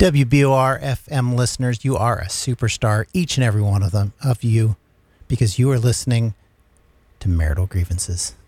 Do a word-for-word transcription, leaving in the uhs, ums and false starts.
W B O R F M listeners, you are a superstar, each and every one of them, of you, because you are listening to Marital Grievances.